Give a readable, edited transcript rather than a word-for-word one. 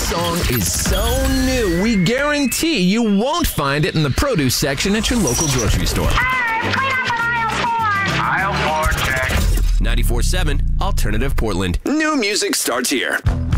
song is so new, we guarantee you won't find it in the produce section at your local grocery store. Hey, clean up on aisle 4. Aisle 4, check. 94.7 Alternative Portland. New music starts here.